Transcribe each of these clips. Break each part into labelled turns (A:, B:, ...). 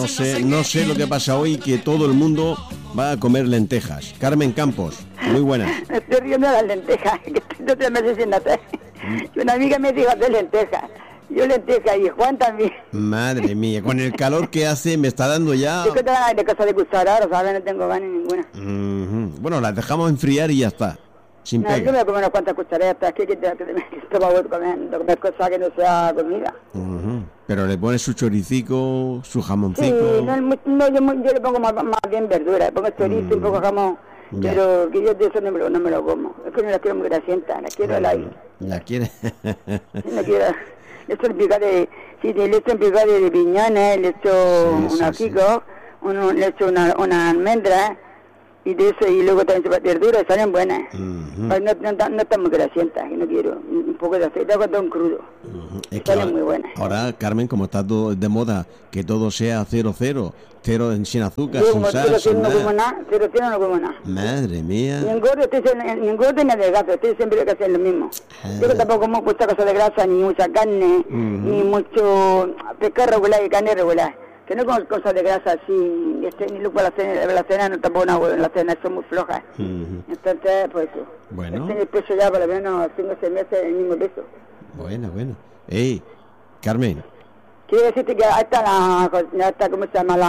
A: no sé lo que pasa hoy, que todo el mundo va a comer lentejas. Carmen Campos, muy buena.
B: Me estoy riendo de las lentejas, que estoy 2 meses sin hacer. Y una amiga me dijo hacer lentejas. Yo lentejas y Juan también.
A: Madre mía, con el calor que hace me está dando ya...
B: Yo que tengo ganas de cosas de gustar ahora, ¿sabes? No tengo ganas ninguna.
A: Bueno, las dejamos enfriar y ya está. Sin
B: No, yo me
A: pega.
B: voy a comer unas cuantas cucharetas, que esto va a comer cosas que no sea comida.
A: Pero le pones su choricico, su
B: Sí,
A: jamoncico...
B: yo le pongo más bien verdura, le pongo chorizo, un poco jamón,
A: Ya.
B: pero que yo de eso no me lo como. Es que no las quiero muy grasientas, las quiero al aire.
A: ¿La quiere?
B: No quiero... Le echo en picade, sí, le echo en picade de piñones, le echo
A: Sí,
B: unos
A: sí,
B: quicos, le echo una almendra, y de eso, y luego también verduras, salen buenas. No están muy grasientas, que no quiero. Un poco de aceite, hago todo en crudo.
A: Es que
B: Salen muy buenas.
A: ahora, Carmen, como está todo de moda, que todo sea 0-0, cero sin azúcar,
B: Yo
A: sin
B: como
A: sal,
B: cero
A: sin
B: no como
A: nada.
B: nada, cero no como nada.
A: Madre mía.
B: Ni engordo ni adelgazo, estoy siempre que hacer lo mismo. Yo que tampoco como mucha cosa de grasa, ni mucha carne, ni mucho pescado regular y carne regular. Que no como cosas de grasa así, ni luego la cena no tampoco una huevo, la cena son muy flojas. Entonces, pues,
A: Bueno.
B: el peso ya por lo menos 5 o 6 meses el mismo peso.
A: Bueno. Ey, Carmen,
B: Quiero decirte que hasta ¿cómo se llama?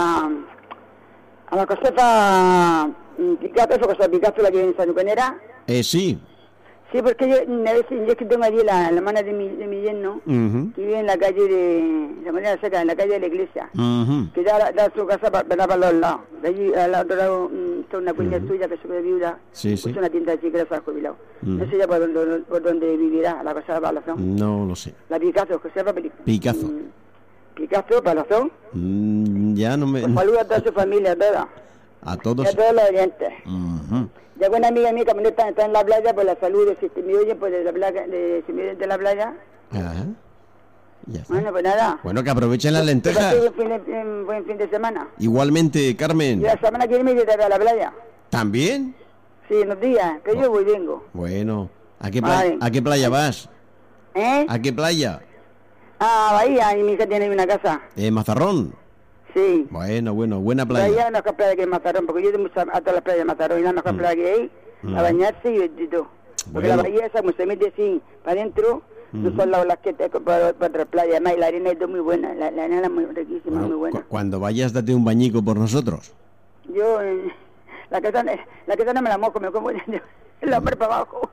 B: A la cosecha Picasso, esa cosa Picasso, la que viene en Sanucanera.
A: sí.
B: Sí, porque yo es que tengo allí la hermana de mi yerno, que vive en la calle de la manera seca, en la calle de la iglesia, que da su casa para los lados. De allí al otro lado está una cuña suya que se quedó viuda,
A: Sí.
B: puso una tienda chica que se ha jubilado. No sé ya por dónde vivirá, la casa de Palazón.
A: No lo sé.
B: La Picasso, que se llama
A: Picasso.
B: Picasso, Palazón.
A: Ya no me...
B: Pues saluda a toda su familia, a todas.
A: A
B: Y
A: todos...
B: a todos los oyentes.
A: Ujú.
B: Ya una amiga mía que está en la playa, pues la saludo, si me oyen, pues de la playa, si me oyen de la playa.
A: Ajá. Ya está.
B: Bueno, pues nada.
A: Bueno, que aprovechen las
B: Que
A: lentejas.
B: pase buen fin de semana.
A: Igualmente,
B: Y
A: Carmen.
B: la semana que viene me iré a la playa.
A: ¿También?
B: Sí, unos días, que yo voy y vengo.
A: Bueno. ¿A qué
B: Vale.
A: playa vas?
B: ¿Eh?
A: ¿A qué playa?
B: Bahía, y mi hija tiene una casa.
A: Mazarrón.
B: Sí.
A: Bueno, buena playa.
B: Bahía es la mejor playa que es Mazarrón, porque yo he ido a todas las playas de Mazarón, y la mejor playa que hay, a bañarse y todo. Porque
A: Bueno.
B: la bahía esa, como se mete así para adentro, no son las que te para otra playa, además, y la arena es muy buena, la arena es muy riquísima,
A: Bueno,
B: muy buena.
A: cuando vayas, date un bañico por nosotros.
B: Yo, la que no me la mojo, me como la mar para abajo.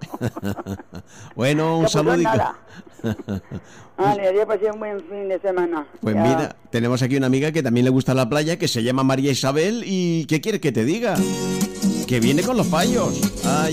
A: Bueno, un
B: Ya, pues, no es
A: saludico.
B: nada. Vale, adiós, pasé un buen fin de semana.
A: Pues
B: Ya.
A: mira, tenemos aquí una amiga que también le gusta la playa, que se llama María Isabel, y ¿qué quiere que te diga? Que viene con los payos. Ay.